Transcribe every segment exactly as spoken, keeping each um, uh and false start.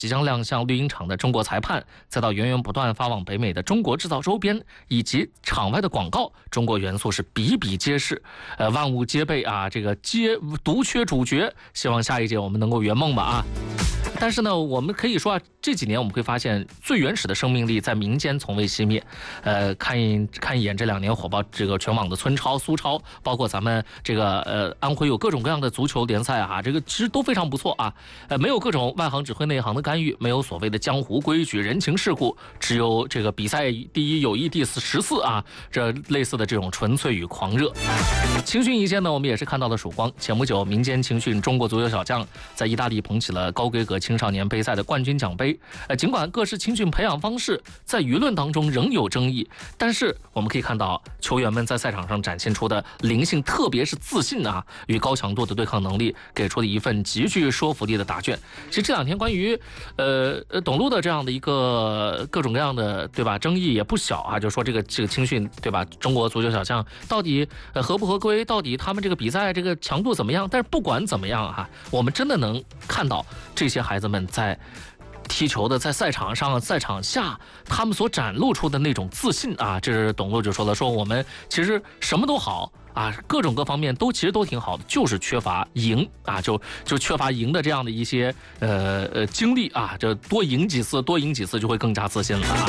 即将亮相绿茵场的中国裁判，再到源源不断发往北美的中国制造周边，以及场外的广告，中国元素是比比皆是，呃，万物皆备啊，这个皆独缺主角。希望下一届我们能够圆梦吧啊！但是呢，我们可以说啊，这几年我们会发现最原始的生命力在民间从未熄灭。呃，看一看一眼这两年火爆这个全网的村超、苏超，包括咱们这个呃安徽有各种各样的足球联赛啊，这个其实都非常不错啊。呃，没有各种外行指挥内行的干预，没有所谓的江湖规矩、人情世故，只有这个比赛第一友谊第十四啊，这类似的这种纯粹与狂热。青训一线呢，我们也是看到了曙光。前不久，民间青训中国足球小将在意大利捧起了高规格青少年杯赛的冠军奖杯。呃，尽管各式青训培养方式在舆论当中仍有争议，但是我们可以看到球员们在赛场上展现出的灵性，特别是自信啊，与高强度的对抗能力，给出了一份极具说服力的答卷。其实这两天关于呃呃董路的这样的一个各种各样的对吧争议也不小啊，就说这个这个青训对吧，中国足球小将到底呃合不合规，到底他们这个比赛这个强度怎么样？但是不管怎么样啊，我们真的能看到这些孩子们在踢球的，在赛场上、赛场下，他们所展露出的那种自信啊，这是董路就说了，说我们其实什么都好啊，各种各方面都其实都挺好的，就是缺乏赢啊，就就缺乏赢的这样的一些呃呃经历啊，这多赢几次，多赢几次就会更加自信了啊。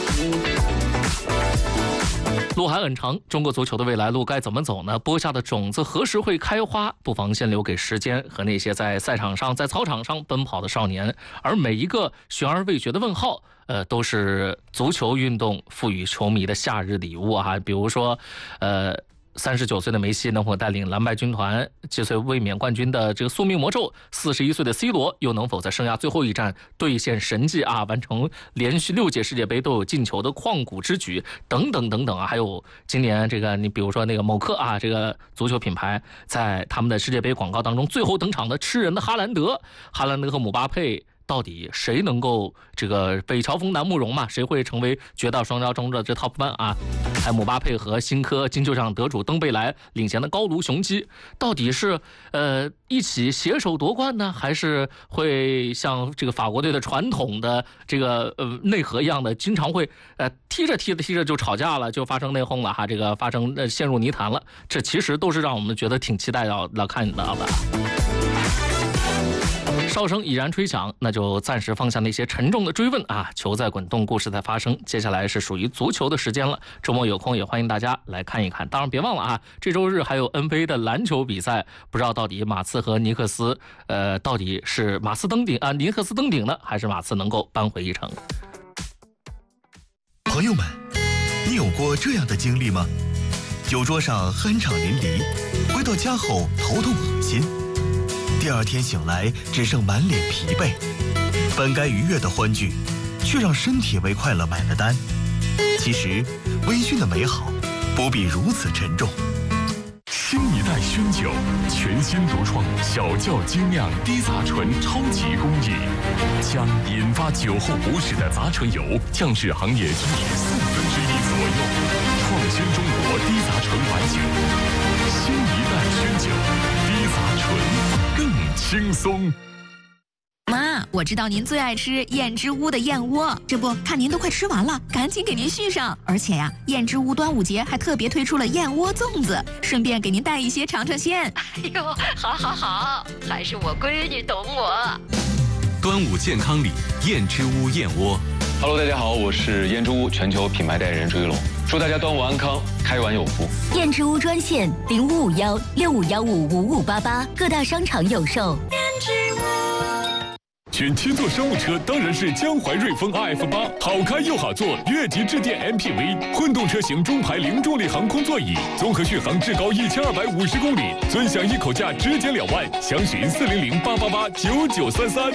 路还很长，中国足球的未来路该怎么走呢？播下的种子何时会开花？不妨先留给时间和那些在赛场上、在操场上奔跑的少年。而每一个悬而未决的问号，呃，都是足球运动赋予球迷的夏日礼物啊。比如说，呃。三十九岁的梅西能否带领蓝白军团击碎卫冕冠军的这个宿命魔咒？四十一岁的 C 罗又能否在生涯最后一战兑现神迹啊，完成连续六届世界杯都有进球的旷古之举？等等等等啊！还有今年这个，你比如说那个某客啊，这个足球品牌在他们的世界杯广告当中最后登场的吃人的哈兰德，哈兰德和姆巴佩。到底谁能够这个北乔峰南慕容嘛？谁会成为绝代双骄中的这 top one 啊？还有姆巴佩和新科金球奖得主登贝莱领衔的高卢雄鸡，到底是呃一起携手夺冠呢，还是会像这个法国队的传统的这个呃内核一样的，经常会呃踢着踢着踢着就吵架了，就发生内讧了哈，这个发生呃陷入泥潭了？这其实都是让我们觉得挺期待要来看到的。哨声已然吹响，那就暂时放下那些沉重的追问啊，球在滚动，故事在发生。接下来是属于足球的时间了，周末有空也欢迎大家来看一看。当然别忘了啊，这周日还有 N B A 的篮球比赛，不知道到底马刺和尼克斯，呃，到底是马刺登顶啊，尼克斯登顶呢，还是马刺能够扳回一城？ 朋友们，你有过这样的经历吗？酒桌上酣畅淋漓，回到家后头痛恶心。第二天醒来，只剩满脸疲惫，本该愉悦的欢聚，却让身体为快乐买了单。其实，微醺的美好不必如此沉重。 新一代熏酒，全新独创小窖精酿低杂醇超级工艺，将引发酒后不适的杂醇油降至行业均值四分之一左右，创新中国低杂醇白酒。新一代熏酒，低杂醇。更轻松。 妈，我知道您最爱吃燕之屋的燕窝，这不看您都快吃完了，赶紧给您续上。而且呀，燕之屋端午节还特别推出了燕窝粽子，顺便给您带一些尝尝鲜。 哎呦，好好好，还是我闺女懂我。 端午健康礼，燕之屋燕窝。 Hello， 大家好，我是燕之屋全球品牌代言人朱一龙，祝大家端午安康，开碗有福。 燕之屋专线零五五幺六五幺五五五八八，各大商场有售。燕之屋。 选七座商务车当然是江淮瑞风 R F 八，好开又好坐，越级致电 M P V， 混动车型中排零重力航空座椅，综合续航至高一千二百五十公里，尊享一口价直减两万，详询四零零八八八九九三三。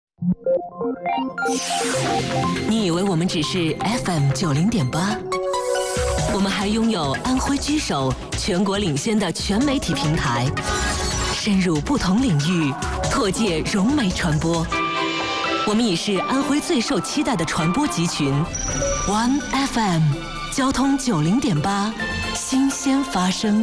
你以为我们只是 F M 九零点八？我们还拥有安徽居首、全国领先的全媒体平台，深入不同领域，拓界融媒传播。我们已是安徽最受期待的传播集群 ，One F M， 交通九零点八，新鲜发声。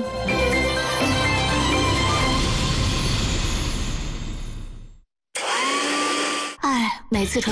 哎，每次穿。